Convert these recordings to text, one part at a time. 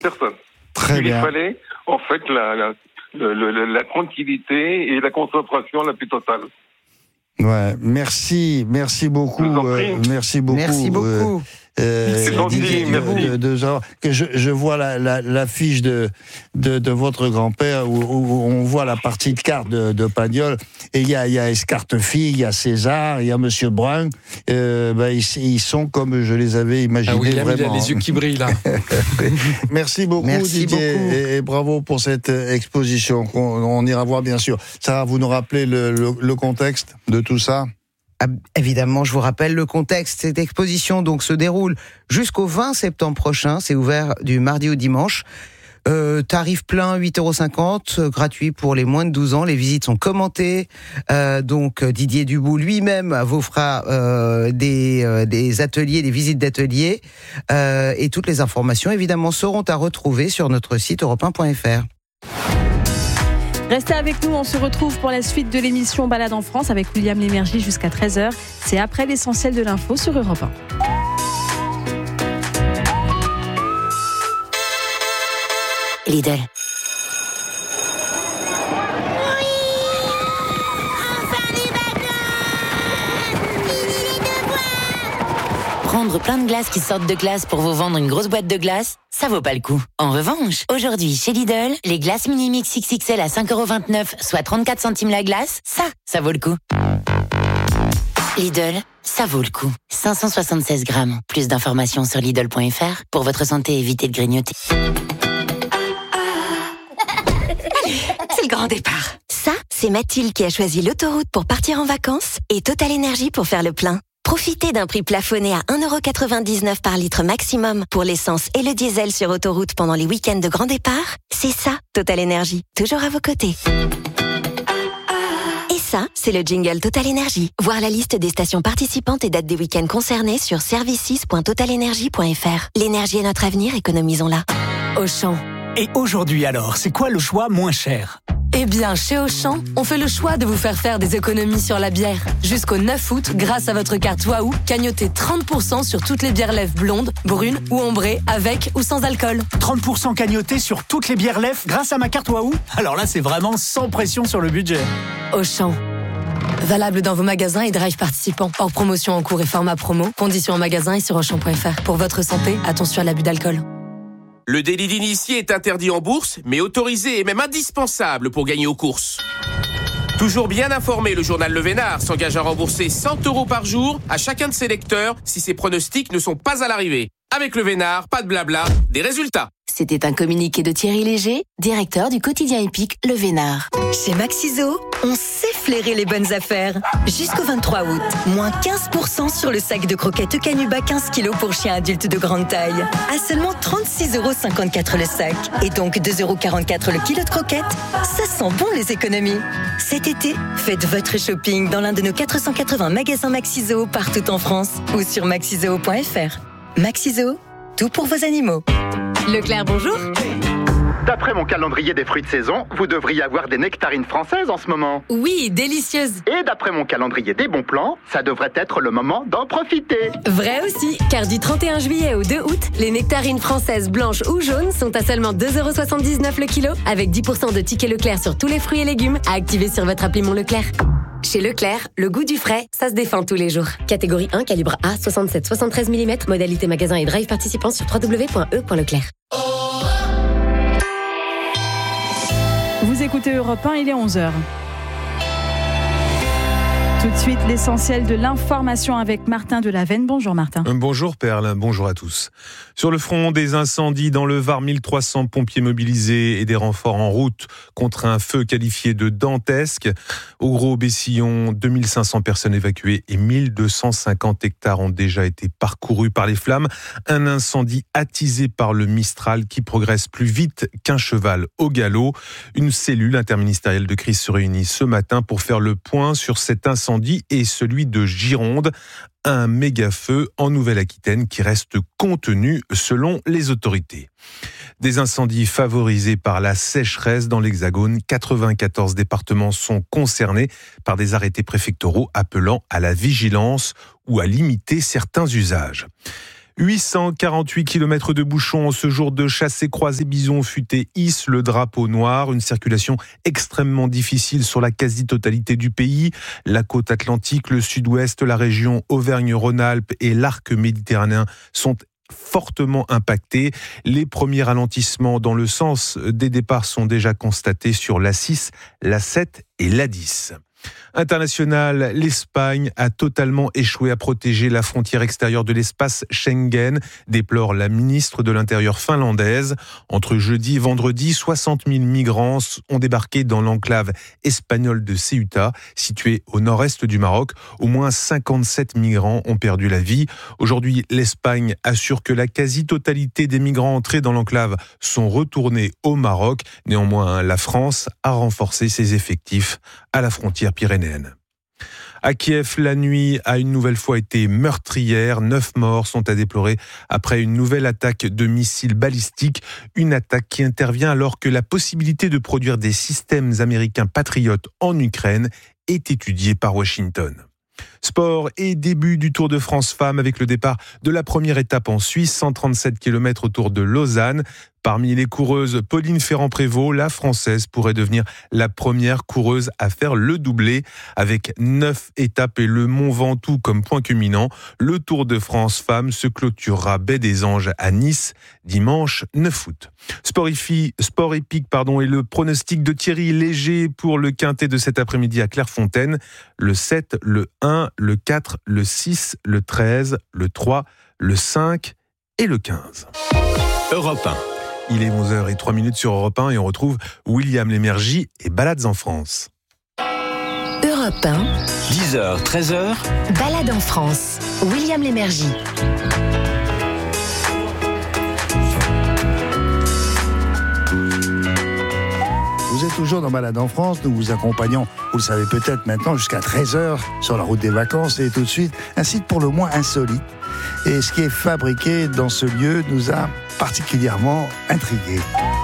Personne. Très bien. Il fallait, en fait, la tranquillité et la concentration la plus totale. Ouais, merci beaucoup. Merci beaucoup. C'est gentil, merci. Que je vois la fiche de votre grand-père où on voit la partie de cartes de Pagnol, et il y a Escartefigue, il y a César, il y a Monsieur Brun. Ils sont comme je les avais imaginés. Ah oui, vraiment. il a les yeux qui brillent là. Merci beaucoup, Didier, et bravo pour cette exposition qu'on ira voir bien sûr. Sarah, vous nous rappelez le contexte de tout ça? Évidemment, je vous rappelle le contexte. Cette exposition donc se déroule jusqu'au 20 septembre prochain. C'est ouvert du mardi au dimanche. Tarif plein, 8,50 €, gratuit pour les moins de 12 ans. Les visites sont commentées. Donc Didier Dubout lui-même vous fera des ateliers, des visites d'ateliers. Et toutes les informations, évidemment, seront à retrouver sur notre site europe1.fr. Restez avec nous, on se retrouve pour la suite de l'émission Balade en France avec William Lémergie jusqu'à 13h. C'est après l'essentiel de l'info sur Europe 1. Lidl. Prendre plein de glaces qui sortent de glace pour vous vendre une grosse boîte de glace, ça vaut pas le coup. En revanche, aujourd'hui, chez Lidl, les glaces Mini-Mix XXL à 5,29 €, soit 34 centimes la glace, ça vaut le coup. Lidl, ça vaut le coup. 576 grammes. Plus d'informations sur Lidl.fr. Pour votre santé, évitez de grignoter. C'est le grand départ. Ça, c'est Mathilde qui a choisi l'autoroute pour partir en vacances et Total Énergie pour faire le plein. Profitez d'un prix plafonné à 1,99 € par litre maximum pour l'essence et le diesel sur autoroute pendant les week-ends de grand départ. C'est ça, Total Énergie. Toujours à vos côtés. Et ça, c'est le jingle Total Énergie. Voir la liste des stations participantes et dates des week-ends concernés sur services.totalenergie.fr. L'énergie est notre avenir, économisons-la. Auchan. Et aujourd'hui alors, c'est quoi le choix moins cher ? Eh bien, chez Auchan, on fait le choix de vous faire des économies sur la bière. Jusqu'au 9 août, grâce à votre carte Waouh, cagnotez 30% sur toutes les bières lèvres blondes, brunes ou ambrées, avec ou sans alcool. 30% cagnoté sur toutes les bières lèvres grâce à ma carte Waouh ? Alors là, c'est vraiment sans pression sur le budget. Auchan. Valable dans vos magasins et drive participants. Hors promotion en cours et format promo. Conditions en magasin et sur Auchan.fr. Pour votre santé, attention à l'abus d'alcool. Le délit d'initié est interdit en bourse, mais autorisé et même indispensable pour gagner aux courses. Toujours bien informé, le journal Le Vénard s'engage à rembourser 100 € par jour à chacun de ses lecteurs si ses pronostics ne sont pas à l'arrivée. Avec Le Vénard, pas de blabla, des résultats. C'était un communiqué de Thierry Léger, directeur du quotidien épique Le Vénard. Chez Maxiso, on sait flairer les bonnes affaires. Jusqu'au 23 août, moins 15% sur le sac de croquettes Canuba 15 kg pour chiens adultes de grande taille. À seulement 36,54 € le sac. Et donc 2,44 € le kilo de croquettes. Ça sent bon les économies. Cet été, faites votre shopping dans l'un de nos 480 magasins Maxiso partout en France ou sur maxiso.fr. Maxiso, tout pour vos animaux. Leclerc, bonjour. D'après mon calendrier des fruits de saison, vous devriez avoir des nectarines françaises en ce moment. Oui, délicieuses. Et d'après mon calendrier des bons plans, ça devrait être le moment d'en profiter. Vrai aussi, car du 31 juillet au 2 août, les nectarines françaises blanches ou jaunes sont à seulement 2,79 € le kilo, avec 10% de tickets Leclerc sur tous les fruits et légumes à activer sur votre appli Mon Leclerc. Chez Leclerc, le goût du frais, ça se défend tous les jours. Catégorie 1, calibre A, 67-73 mm, modalité magasin et drive participant sur www.e.leclerc. Vous écoutez Europe 1, il est 11h. Tout de suite, l'essentiel de l'information avec Martin Delavenne. Bonjour Martin. Bonjour Perle, bonjour à tous. Sur le front, des incendies dans le Var, 1300 pompiers mobilisés et des renforts en route contre un feu qualifié de dantesque. Au Gros-Bessillon, 2500 personnes évacuées et 1250 hectares ont déjà été parcourus par les flammes. Un incendie attisé par le Mistral qui progresse plus vite qu'un cheval au galop. Une cellule interministérielle de crise se réunit ce matin pour faire le point sur cet incendie et celui de Gironde, un méga-feu en Nouvelle-Aquitaine qui reste contenu selon les autorités. Des incendies favorisés par la sécheresse dans l'Hexagone. 94 départements sont concernés par des arrêtés préfectoraux appelant à la vigilance ou à limiter certains usages. 848 km de bouchons en ce jour de chassé-croisé bison futé hisse le drapeau noir. Une circulation extrêmement difficile sur la quasi-totalité du pays. La côte atlantique, le sud-ouest, la région Auvergne-Rhône-Alpes et l'arc méditerranéen sont fortement impactés. Les premiers ralentissements dans le sens des départs sont déjà constatés sur l'A6, l'A7 et l'A10. International, l'Espagne a totalement échoué à protéger la frontière extérieure de l'espace Schengen, déplore la ministre de l'Intérieur finlandaise. Entre jeudi et vendredi, 60 000 migrants ont débarqué dans l'enclave espagnole de Ceuta, située au nord-est du Maroc. Au moins 57 migrants ont perdu la vie. Aujourd'hui, l'Espagne assure que la quasi-totalité des migrants entrés dans l'enclave sont retournés au Maroc. Néanmoins, la France a renforcé ses effectifs à la frontière pyrénéenne. À Kiev, la nuit a une nouvelle fois été meurtrière. 9 morts sont à déplorer après une nouvelle attaque de missiles balistiques. Une attaque qui intervient alors que la possibilité de produire des systèmes américains patriotes en Ukraine est étudiée par Washington. Sport et début du Tour de France Femmes avec le départ de la première étape en Suisse, 137 km autour de Lausanne. Parmi les coureuses, Pauline Ferrand-Prévot, la Française, pourrait devenir la première coureuse à faire le doublé. Avec 9 étapes et le Mont Ventoux comme point culminant, le Tour de France Femmes se clôturera Baie des Anges à Nice, dimanche 9 août. Sport épique, et le pronostic de Thierry Léger pour le quintet de cet après-midi à Clairefontaine. Le 7, le 1, le 4, le 6, le 13, le 3, le 5 et le 15. Europe 1. Il est 11h03 sur Europe 1 et on retrouve William Lémergie et Balades en France. Europe 1. 10h, 13h. Balades en France. William Lémergie. Vous êtes toujours dans Balades en France, nous vous accompagnons, vous le savez peut-être maintenant, jusqu'à 13h sur la route des vacances et tout de suite, un site pour le moins insolite. Et ce qui est fabriqué dans ce lieu nous a particulièrement intrigués.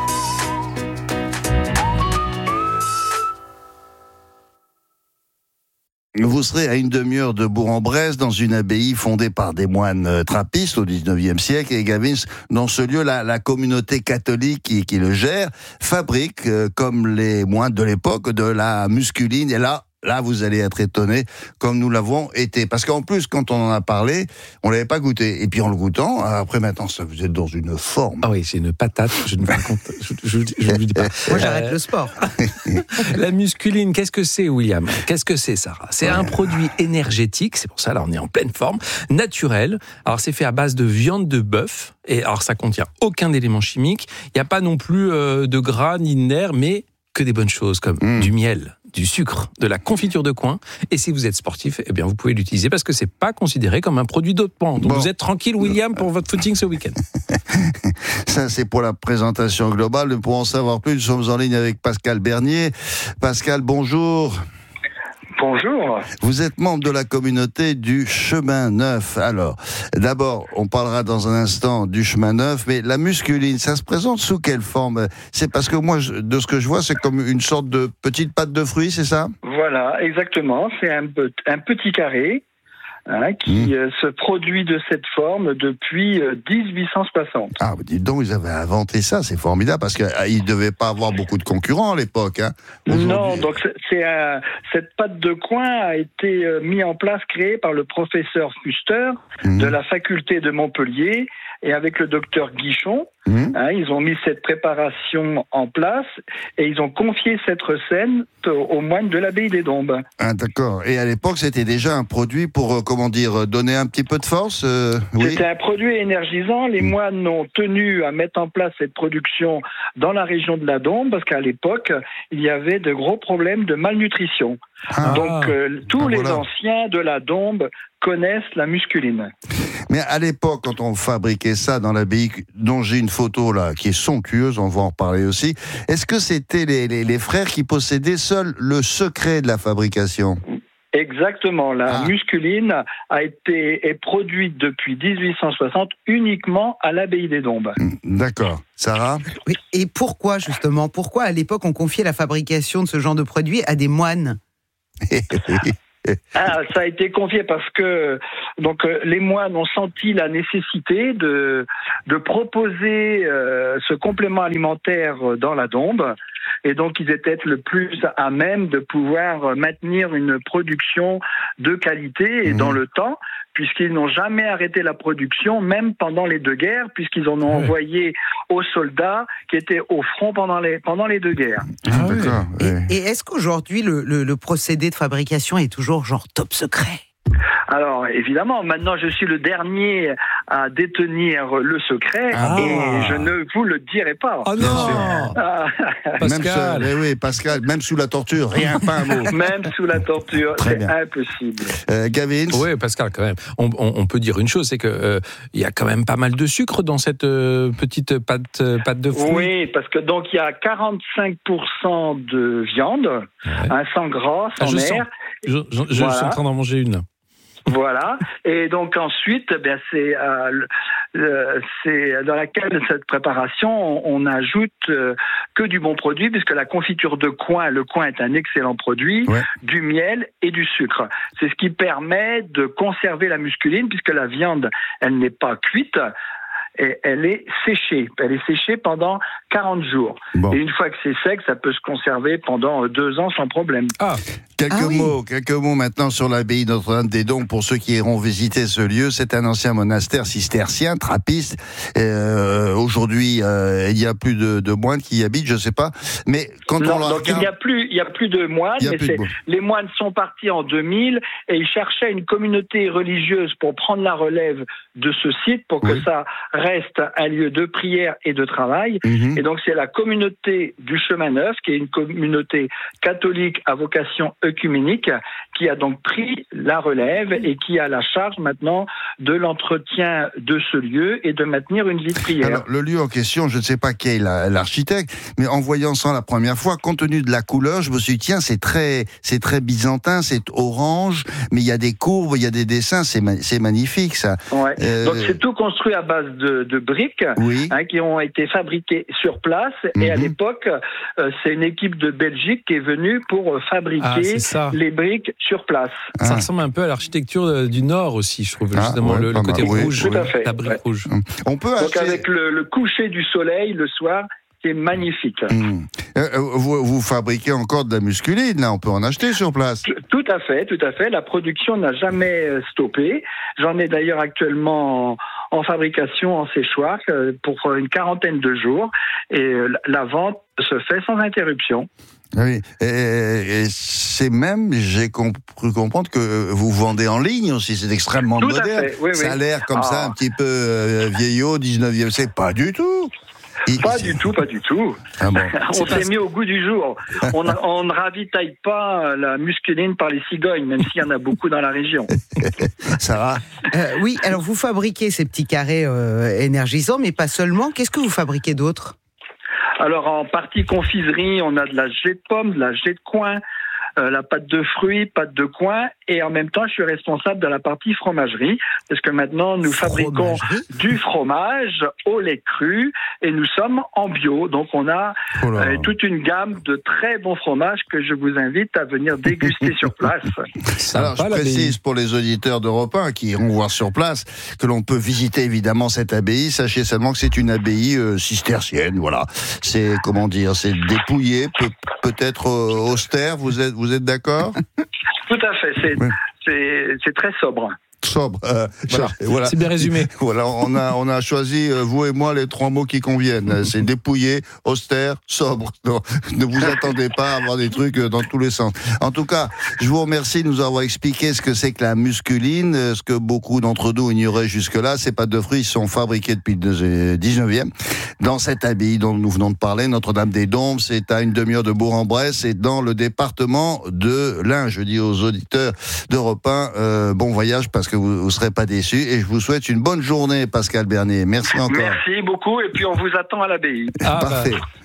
Vous serez à une demi-heure de Bourg-en-Bresse, dans une abbaye fondée par des moines trappistes au XIXe siècle. Et Gavins, dans ce lieu, la communauté catholique qui le gère, fabrique, comme les moines de l'époque, de la musculine. Et là, vous allez être étonnés, comme nous l'avons été. Parce qu'en plus, quand on en a parlé, on l'avait pas goûté. Et puis en le goûtant, après maintenant, ça vous êtes dans une forme. Ah oui, c'est une patate, je ne me raconte, je ne vous dis pas. Moi, j'arrête le sport. La musculine, qu'est-ce que c'est, William ? Qu'est-ce que c'est, Sarah ? C'est un produit énergétique, c'est pour ça, là, on est en pleine forme, naturel. Alors, c'est fait à base de viande de bœuf. Et alors, ça contient aucun élément chimique. Il n'y a pas non plus de gras ni de nerfs, mais que des bonnes choses comme du miel, du sucre, de la confiture de coin. Et si vous êtes sportif, eh bien vous pouvez l'utiliser parce que c'est pas considéré comme un produit dopant. Donc vous êtes tranquille, William, pour votre footing ce week-end. Ça, c'est pour la présentation globale. Pour en savoir plus, nous sommes en ligne avec Pascal Bernier. Pascal, bonjour. Bonjour. Vous êtes membre de la communauté du Chemin Neuf. Alors, d'abord, on parlera dans un instant du Chemin Neuf, mais la musculine, ça se présente sous quelle forme ? C'est parce que moi, de ce que je vois, c'est comme une sorte de petite pâte de fruits, c'est ça ? Voilà, exactement. C'est un petit carré qui se produit de cette forme depuis 1860. Ah, dites donc, ils avaient inventé ça, c'est formidable, parce qu'ils ne devaient pas avoir beaucoup de concurrents à l'époque. Non, donc cette pâte de coin a été mise en place, créée par le professeur Fuster de la faculté de Montpellier, et avec le docteur Guichon, ils ont mis cette préparation en place et ils ont confié cette recette aux moines de l'abbaye des Dombes. Ah, d'accord. Et à l'époque, c'était déjà un produit pour, donner un petit peu de force oui. C'était un produit énergisant. Les moines ont tenu à mettre en place cette production dans la région de la Dombe parce qu'à l'époque, il y avait de gros problèmes de malnutrition. Donc, tous les anciens de la Dombe connaissent la musculine. Mais à l'époque, quand on fabriquait ça dans l'abbaye, dont j'ai une photo là, qui est somptueuse, on va en reparler aussi, est-ce que c'était les frères qui possédaient seuls le secret de la fabrication ? Exactement. La musculine est produite depuis 1860 uniquement à l'abbaye des Dombes. D'accord. Sarah ? Oui. Et pourquoi à l'époque on confiait la fabrication de ce genre de produit à des moines ? Ça a été confié parce que donc les moines ont senti la nécessité de proposer ce complément alimentaire dans la Dombes. Et donc, ils étaient le plus à même de pouvoir maintenir une production de qualité et dans le temps, puisqu'ils n'ont jamais arrêté la production, même pendant les deux guerres, puisqu'ils en ont envoyé aux soldats qui étaient au front pendant les deux guerres. D'accord. Et est-ce qu'aujourd'hui, le procédé de fabrication est toujours genre top secret ? Alors, évidemment, maintenant, je suis le dernier à détenir le secret et je ne vous le dirai pas. Oh non Pascal. Pascal, même sous la torture, rien, pas un mot. Même sous la torture, c'est impossible. Gavin. Oui, Pascal, quand même. On peut dire une chose, c'est que il y a quand même pas mal de sucre dans cette petite pâte de fruits. Oui, parce que donc il y a 45% de viande, sans gras, sans nerfs. Je suis en train d'en manger une. Voilà. Et donc ensuite, c'est dans laquelle de cette préparation, on ajoute que du bon produit, puisque la confiture de coing, le coing est un excellent produit, du miel et du sucre. C'est ce qui permet de conserver la musculine, puisque la viande, elle n'est pas cuite. Et elle est séchée. Elle est séchée pendant 40 jours. Bon. Et une fois que c'est sec, ça peut se conserver pendant 2 ans sans problème. Quelques mots maintenant sur l'abbaye Notre-Dame-des-Dombes pour ceux qui iront visiter ce lieu. C'est un ancien monastère cistercien, trappiste. Aujourd'hui, il y a plus de moines qui y habitent, je sais pas. Mais quand on donc regarde... il y a plus de moines. Les moines sont partis en 2000 et ils cherchaient une communauté religieuse pour prendre la relève de ce site pour que ça reste un lieu de prière et de travail. Et donc c'est la communauté du Chemin Neuf, qui est une communauté catholique à vocation œcuménique, qui a donc pris la relève et qui a la charge maintenant de l'entretien de ce lieu et de maintenir une vie de prière. Alors, le lieu en question, je ne sais pas qui est l'architecte, mais en voyant ça la première fois, compte tenu de la couleur, je me suis dit, tiens, c'est très byzantin, c'est orange, mais il y a des courbes, il y a des dessins, c'est magnifique ça. Ouais. Donc c'est tout construit à base de briques qui ont été fabriquées sur place et à l'époque, c'est une équipe de Belgique qui est venue pour fabriquer les briques sur place. Ça ressemble un peu à l'architecture du Nord aussi, je trouve, justement, le côté rouge, la brique rouge. On peut donc avec le coucher du soleil le soir, c'est magnifique. Vous fabriquez encore de la musculine, là, on peut en acheter sur place. Tout à fait. La production n'a jamais stoppé. J'en ai d'ailleurs actuellement en fabrication, en séchoir, pour une 40aine de jours. Et la vente se fait sans interruption. Oui, et c'est même, j'ai cru comprendre que vous vendez en ligne aussi, c'est extrêmement moderne. Ça a l'air comme ça, un petit peu vieillot, 19e siècle, pas du tout. Pas du tout. Ah bon. On s'est mis au goût du jour. On ne ravitaille pas la musculine par les cigognes, même s'il y en a beaucoup dans la région. Sarah ? Oui, alors vous fabriquez ces petits carrés énergisants, mais pas seulement. Qu'est-ce que vous fabriquez d'autre ? Alors en partie confiserie, on a de la gelée de pomme, de la gelée de coing, la pâte de fruits, pâte de coing, et en même temps, je suis responsable de la partie fromagerie, parce que maintenant, nous fabriquons du fromage au lait cru, et nous sommes en bio. Donc, on a toute une gamme de très bons fromages que je vous invite à venir déguster sur place. Alors, je précise pour les auditeurs d'Europe 1 qui iront voir sur place que l'on peut visiter évidemment cette abbaye. Sachez seulement que c'est une abbaye cistercienne, voilà. C'est, c'est dépouillé, peut-être austère. Vous êtes d'accord ? Tout à fait, c'est très sobre. Voilà. C'est bien résumé. Voilà, on a choisi, vous et moi, les 3 mots qui conviennent. C'est dépouillé, austère, sobre. Non, ne vous attendez pas à avoir des trucs dans tous les sens. En tout cas, je vous remercie de nous avoir expliqué ce que c'est que la musculine, ce que beaucoup d'entre nous ignoraient jusque-là. Ces pâtes de fruits sont fabriquées depuis le 19e. Dans cette abbaye dont nous venons de parler, Notre-Dame-des-Dombes, c'est à une demi-heure de Bourg-en-Bresse et dans le département de l'Ain. Je dis aux auditeurs d'Europe 1, bon voyage parce que vous ne serez pas déçus et je vous souhaite une bonne journée, Pascal Bernier. Merci encore. Merci beaucoup et puis on vous attend à l'abbaye. Parfait.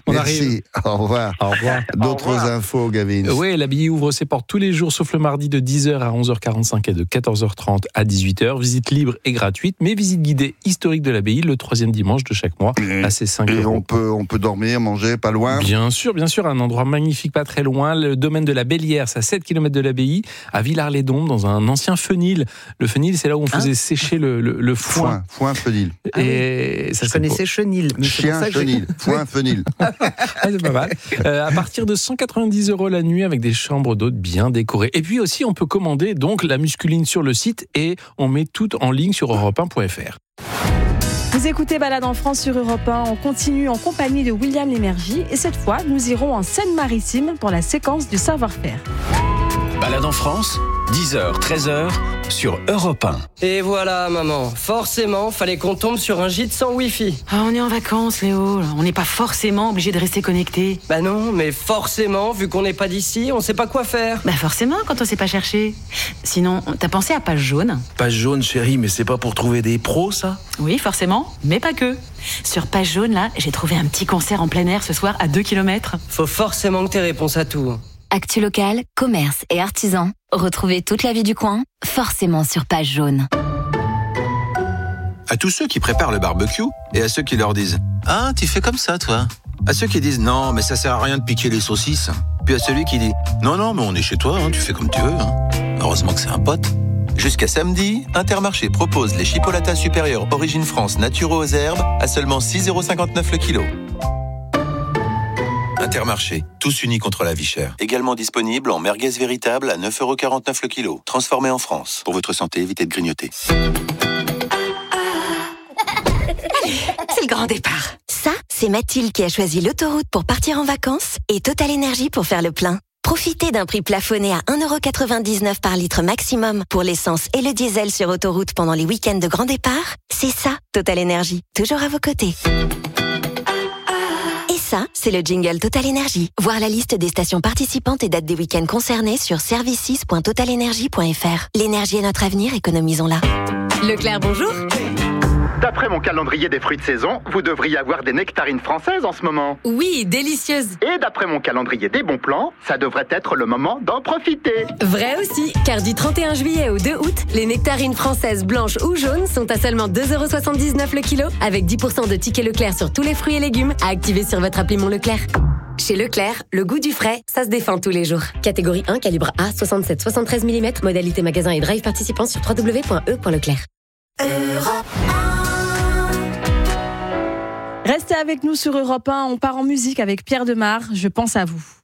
On Merci. Au revoir. Au revoir. D'autres infos, Gavin. Oui, l'abbaye ouvre ses portes tous les jours, sauf le mardi de 10h à 11h45 et de 14h30 à 18h. Visite libre et gratuite, mais visite guidée historique de l'abbaye le 3e dimanche de chaque mois. Là, c'est 5 Et euros. on peut dormir, manger, pas loin. Bien sûr, un endroit magnifique, pas très loin. Le domaine de la Bellière, c'est à 7 km de l'abbaye, à Villars-les-Dombes, dans un ancien fenil. Le fenil, c'est là où on faisait sécher le foin. Foin, fenil. Et ça, Je connaissais chenil. Mais Chien, chenil. Foin, fenil. C'est pas mal. À partir de 190 € la nuit, avec des chambres d'hôtes bien décorées. Et puis aussi, on peut commander donc la musculine sur le site et on met tout en ligne sur europe1.fr. Vous écoutez Balade en France sur Europe 1. On continue en compagnie de William Lémergie. Et cette fois, nous irons en Seine-Maritime pour la séquence du savoir-faire. Balade en France, 10h, 13h, sur Europe 1. Et voilà, maman. Forcément, fallait qu'on tombe sur un gîte sans Wi-Fi. Ah, on est en vacances, Léo. On n'est pas forcément obligé de rester connecté. Bah non, mais forcément, vu qu'on n'est pas d'ici, on sait pas quoi faire. Bah forcément, quand on sait pas chercher. Sinon, t'as pensé à Page Jaune? Page Jaune, chérie, mais c'est pas pour trouver des pros, ça? Oui, forcément, mais pas que. Sur Page Jaune, là, j'ai trouvé un petit concert en plein air ce soir à 2 km. Faut forcément que t'aies réponse à tout. Actu locale, commerce et artisans. Retrouvez toute la vie du coin, forcément sur Page Jaune. À tous ceux qui préparent le barbecue et à ceux qui leur disent « Ah, tu fais comme ça, toi ?» À ceux qui disent « Non, mais ça sert à rien de piquer les saucisses ». Puis à celui qui dit « Non, non, mais on est chez toi, hein, tu fais comme tu veux. Hein. » Heureusement que c'est un pote. Jusqu'à samedi, Intermarché propose les chipolatas supérieurs Origine France naturaux aux herbes à seulement 6,59 € le kilo. Intermarché, tous unis contre la vie chère. Également disponible en merguez véritable à 9,49 € le kilo. Transformé en France. Pour votre santé, évitez de grignoter. C'est le grand départ. Ça, c'est Mathilde qui a choisi l'autoroute pour partir en vacances et Total Énergie pour faire le plein. Profitez d'un prix plafonné à 1,99 € par litre maximum pour l'essence et le diesel sur autoroute pendant les week-ends de grand départ. C'est ça, Total Énergie. Toujours à vos côtés. Ça, c'est le jingle Total Énergie. Voir la liste des stations participantes et dates des week-ends concernés sur services.totalenergie.fr. L'énergie est notre avenir, économisons-la. Leclerc, bonjour. D'après mon calendrier des fruits de saison, vous devriez avoir des nectarines françaises en ce moment. Oui, délicieuses. Et d'après mon calendrier des bons plans, ça devrait être le moment d'en profiter. Vrai aussi, car du 31 juillet au 2 août, les nectarines françaises blanches ou jaunes sont à seulement 2,79 € le kilo, avec 10% de tickets Leclerc sur tous les fruits et légumes à activer sur votre appli Mon Leclerc. Chez Leclerc, le goût du frais, ça se défend tous les jours. Catégorie 1, calibre A, 67-73 mm, modalité magasin et drive participant sur www.e.leclerc. Restez avec nous sur Europe 1, on part en musique avec Pierre Demar, Je pense à vous.